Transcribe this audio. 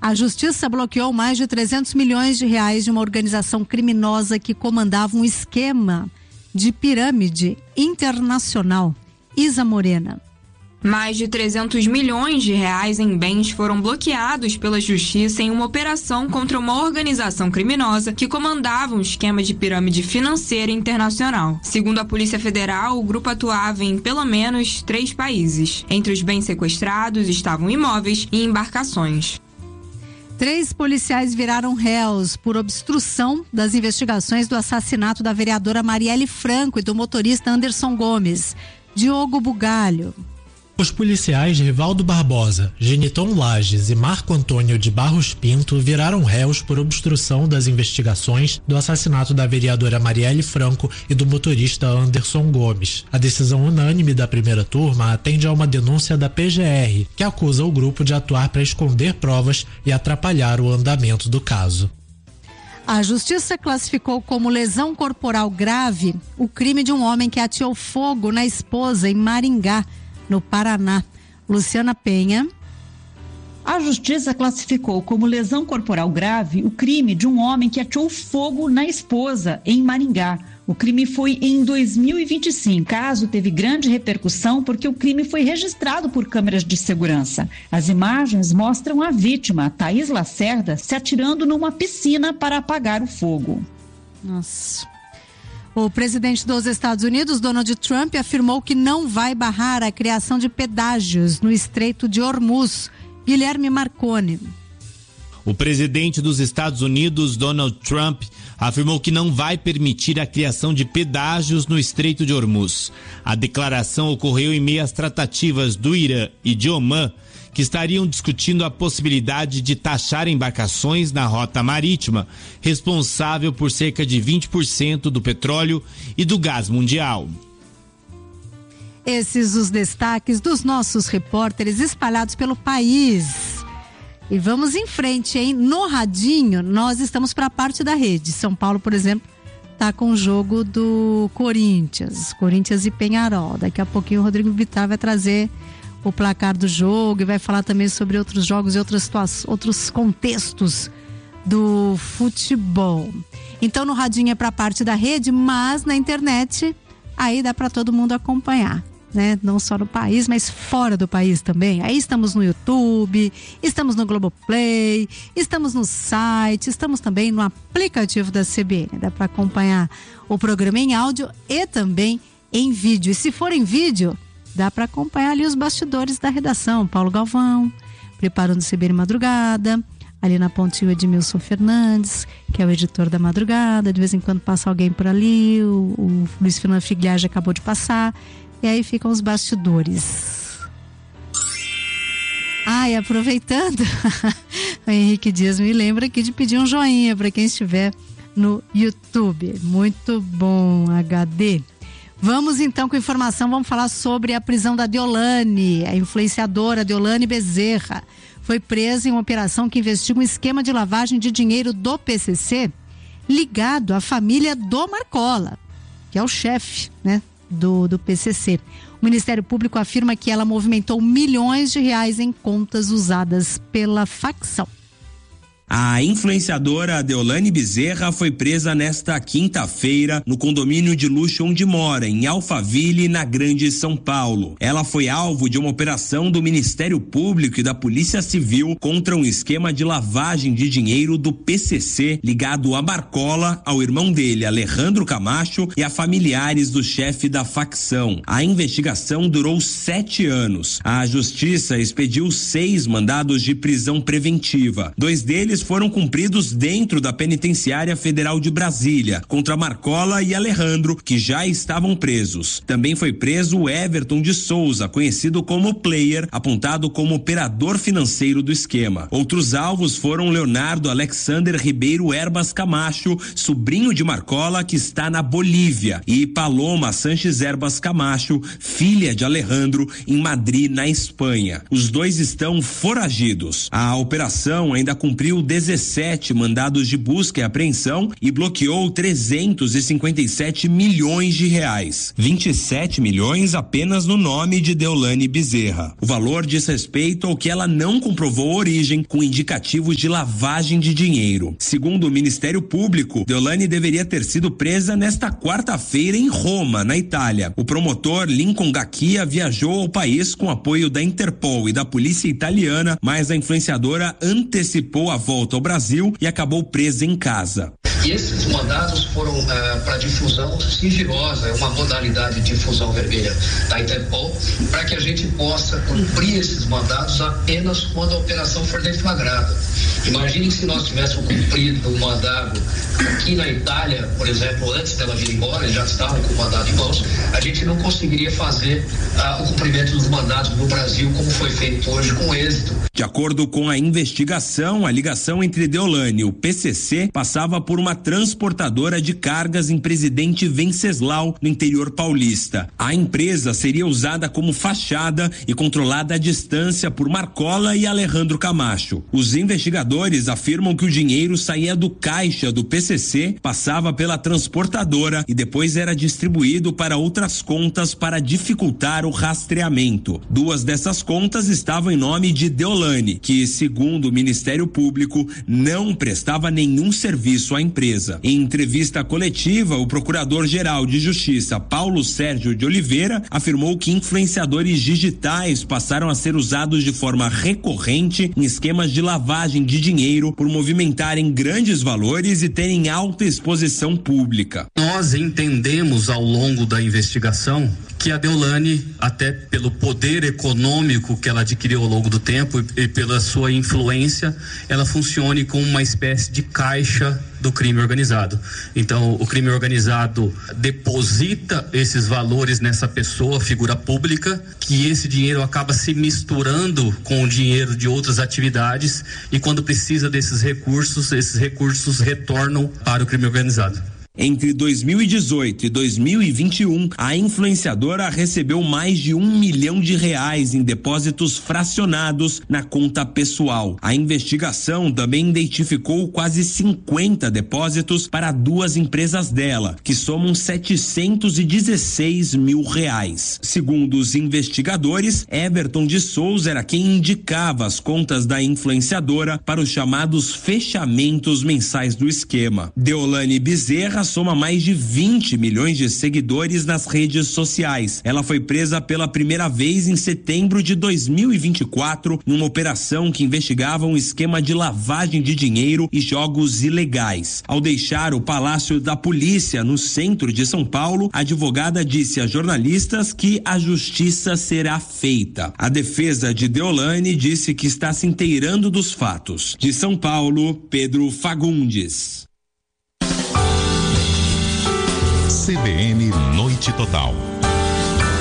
A justiça bloqueou mais de 300 milhões de reais de uma organização criminosa que comandava um esquema de pirâmide internacional. Isa Morena. Mais de 300 milhões de reais em bens foram bloqueados pela justiça em uma operação contra uma organização criminosa que comandava um esquema de pirâmide financeira internacional. Segundo a Polícia Federal, o grupo atuava em pelo menos 3 países. Entre os bens sequestrados estavam imóveis e embarcações. 3 policiais viraram réus por obstrução das investigações do assassinato da vereadora Marielle Franco e do motorista Anderson Gomes. Diogo Bugalho. Os policiais Rivaldo Barbosa, Geniton Lages e Marco Antônio de Barros Pinto viraram réus por obstrução das investigações do assassinato da vereadora Marielle Franco e do motorista Anderson Gomes. A decisão unânime da primeira turma atende a uma denúncia da PGR, que acusa o grupo de atuar para esconder provas e atrapalhar o andamento do caso. A justiça classificou como lesão corporal grave o crime de um homem que ateou fogo na esposa em Maringá, no Paraná. Luciana Penha. A justiça classificou como lesão corporal grave o crime de um homem que ateou fogo na esposa em Maringá. O crime foi em 2025. O caso teve grande repercussão porque o crime foi registrado por câmeras de segurança. As imagens mostram a vítima, Thaís Lacerda, se atirando numa piscina para apagar o fogo. Nossa. O presidente dos Estados Unidos, Donald Trump, afirmou que não vai barrar a criação de pedágios no Estreito de Hormuz. Guilherme Marconi. O presidente dos Estados Unidos, Donald Trump, afirmou que não vai permitir a criação de pedágios no Estreito de Hormuz. A declaração ocorreu em meio às tratativas do Irã e de Omã, que estariam discutindo a possibilidade de taxar embarcações na rota marítima, responsável por cerca de 20% do petróleo e do gás mundial. Esses os destaques dos nossos repórteres espalhados pelo país. E vamos em frente, hein? No radinho, nós estamos para a parte da rede. São Paulo, por exemplo, está com o jogo do Corinthians e Peñarol. Daqui a pouquinho o Rodrigo Vittar vai trazer o placar do jogo e vai falar também sobre outros jogos e outras situações, outros contextos do futebol. Então no radinho é para a parte da rede, mas na internet aí dá para todo mundo acompanhar, né? Não só no país, mas fora do país também. Aí estamos no YouTube, estamos no Globoplay, estamos no site, estamos também no aplicativo da CBN. Dá para acompanhar o programa em áudio e também em vídeo. E se for em vídeo, dá para acompanhar ali os bastidores da redação. Paulo Galvão, preparando o CBN Madrugada. Ali na pontinha o Edmilson Fernandes, que é o editor da Madrugada. De vez em quando passa alguém por ali. O Luiz Fernando Figliage acabou de passar. E aí ficam os bastidores. E aproveitando, o Henrique Dias me lembra aqui de pedir um joinha para quem estiver no YouTube. Muito bom, HD. Vamos então com informação, vamos falar sobre a prisão da Deolane, a influenciadora Deolane Bezerra. Foi presa em uma operação que investiga um esquema de lavagem de dinheiro do PCC ligado à família do Marcola, que é o chefe, né, do PCC. O Ministério Público afirma que ela movimentou milhões de reais em contas usadas pela facção. A influenciadora Deolane Bezerra foi presa nesta quinta-feira no condomínio de luxo onde mora, em Alphaville, na Grande São Paulo. Ela foi alvo de uma operação do Ministério Público e da Polícia Civil contra um esquema de lavagem de dinheiro do PCC ligado a Marcola, ao irmão dele, Alejandro Camacho, e a familiares do chefe da facção. A investigação durou 7 anos. A Justiça expediu 6 mandados de prisão preventiva. 2 deles foram cumpridos dentro da Penitenciária Federal de Brasília, contra Marcola e Alejandro, que já estavam presos. Também foi preso o Everton de Souza, conhecido como Player, apontado como operador financeiro do esquema. Outros alvos foram Leonardo Alexander Ribeiro Herbas Camacho, sobrinho de Marcola, que está na Bolívia, e Paloma Sanches Herbas Camacho, filha de Alejandro, em Madrid, na Espanha. Os 2 estão foragidos. A operação ainda cumpriu 17 mandados de busca e apreensão e bloqueou 357 milhões de reais. 27 milhões apenas no nome de Deolane Bezerra. O valor diz respeito ao que ela não comprovou a origem, com indicativos de lavagem de dinheiro. Segundo o Ministério Público, Deolane deveria ter sido presa nesta quarta-feira em Roma, na Itália. O promotor Lincoln Gacchia viajou ao país com apoio da Interpol e da polícia italiana, mas a influenciadora antecipou a volta ao Brasil e acabou presa em casa. E esses mandados foram para difusão sigilosa, é uma modalidade de difusão vermelha da Interpol, para que a gente possa cumprir esses mandados apenas quando a operação for deflagrada. Imagine se nós tivéssemos cumprido o mandado aqui na Itália, por exemplo, antes dela vir embora, eles já estavam com o mandado em mãos, a gente não conseguiria fazer o cumprimento dos mandados no Brasil como foi feito hoje com êxito. De acordo com a investigação, a ligação entre Deolane e o PCC passava por uma transportadora de cargas em Presidente Venceslau, no interior paulista. A empresa seria usada como fachada e controlada à distância por Marcola e Alejandro Camacho. Os investigadores afirmam que o dinheiro saía do caixa do PCC, passava pela transportadora e depois era distribuído para outras contas para dificultar o rastreamento. Duas dessas contas estavam em nome de Deolane, que, segundo o Ministério Público, não prestava nenhum serviço à empresa. Em entrevista coletiva, o Procurador-Geral de Justiça, Paulo Sérgio de Oliveira, afirmou que influenciadores digitais passaram a ser usados de forma recorrente em esquemas de lavagem de dinheiro por movimentarem grandes valores e terem alta exposição pública. Nós entendemos ao longo da investigação que a Deolane, até pelo poder econômico que ela adquiriu ao longo do tempo e pela sua influência, ela funcione como uma espécie de caixa do crime organizado. Então, o crime organizado deposita esses valores nessa pessoa, figura pública, que esse dinheiro acaba se misturando com o dinheiro de outras atividades e quando precisa desses recursos, esses recursos retornam para o crime organizado. Entre 2018 e 2021, a influenciadora recebeu mais de R$1 milhão em depósitos fracionados na conta pessoal. A investigação também identificou quase 50 depósitos para duas empresas dela, que somam R$716 mil. Segundo os investigadores, Everton de Souza era quem indicava as contas da influenciadora para os chamados fechamentos mensais do esquema. Deolane Bezerra soma mais de 20 milhões de seguidores nas redes sociais. Ela foi presa pela primeira vez em setembro de 2024 numa operação que investigava um esquema de lavagem de dinheiro e jogos ilegais. Ao deixar o Palácio da Polícia no centro de São Paulo, a advogada disse a jornalistas que a justiça será feita. A defesa de Deolane disse que está se inteirando dos fatos. De São Paulo, Pedro Fagundes. CBN Noite Total.